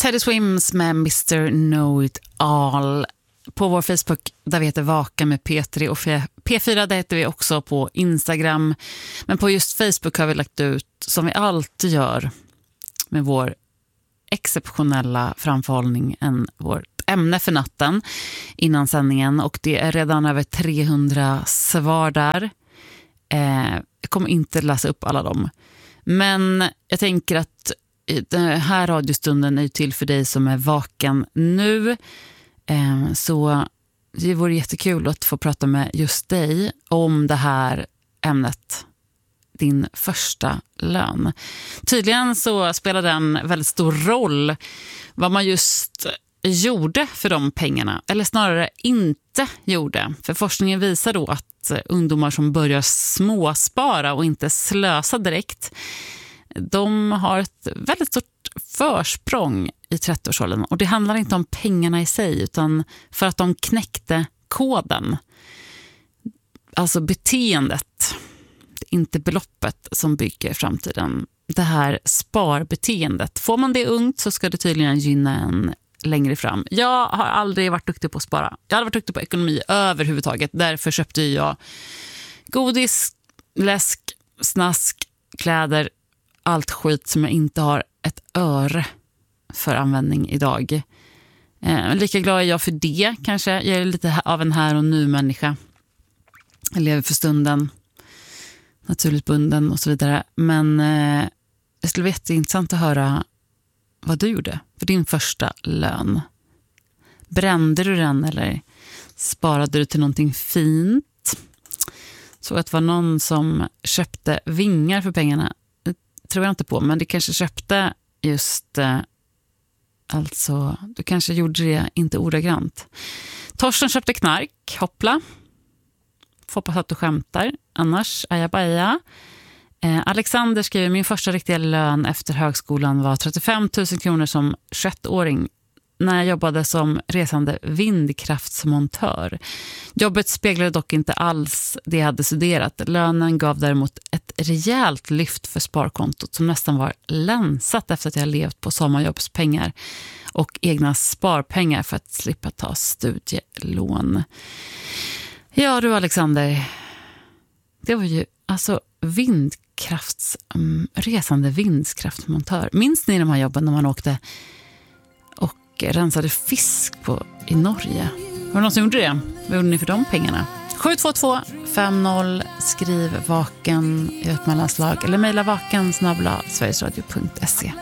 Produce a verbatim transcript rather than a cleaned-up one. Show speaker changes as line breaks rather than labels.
Teddy Swims med mister Know It All. På vår Facebook, där vi heter Vaka med P tre och P fyra, där heter vi också på Instagram. Men på just Facebook har vi lagt ut, som vi alltid gör med vår exceptionella framförhållning, en vårt ämne för natten innan sändningen. Och det är redan över trehundra svar där. Eh, jag kommer inte läsa upp alla dem. Men jag tänker att den här radiostunden är till för dig som är vaken nu. Eh, så det vore jättekul att få prata med just dig om det här ämnet. Din första lön. Tydligen så spelar den väldigt stor roll vad man just gjorde för de pengarna. Eller snarare inte gjorde. För forskningen visar då att ungdomar som börjar småspara och inte slösa direkt, de har ett väldigt stort försprång i trettioårsåldern. Och det handlar inte om pengarna i sig, utan för att de knäckte koden. Alltså beteendet. Inte beloppet som bygger framtiden. Det här sparbeteendet. Får man det ungt så ska det tydligen gynna en längre fram. Jag har aldrig varit duktig på att spara. Jag har varit duktig på ekonomi överhuvudtaget. Därför köpte jag godis, läsk, snask, kläder, allt skit som jag inte har ett öre för användning idag. Eh, lika glad är jag för det kanske. Jag är lite av en här och nu människa. Jag lever för stunden. Naturligt bunden och så vidare. Men eh, det skulle vara jätteintressant att höra vad du gjorde för din första lön. Brände du den eller sparade du till någonting fint? Så att det var någon som köpte vingar för pengarna. Det tror jag inte på, men det kanske köpte just eh, alltså, du kanske gjorde det inte ordagrant. Torsten köpte knark, hoppla. Hoppas att du skämtar. Annars är jag bara. Eh, Alexander skriver, min första riktiga lön efter högskolan var trettiofem tusen kronor som tjugoett-åring när jag jobbade som resande vindkraftsmontör. Jobbet speglade dock inte alls det jag hade studerat. Lönen gav däremot ett rejält lyft för sparkontot som nästan var länsat efter att jag levt på sommarjobbspengar och egna sparpengar för att slippa ta studielån. Ja du Alexander, det var ju alltså vindkrafts, um, resande vindkraftsmontör. Minns ni de här jobben när man åkte och rensade fisk på, i Norge? Var det någon som gjorde det? Vad gjorde ni för de pengarna? sju två två fem noll, skriv vaken i ett mellanslag eller mejla vaken snabel-a sverigesradio punkt se.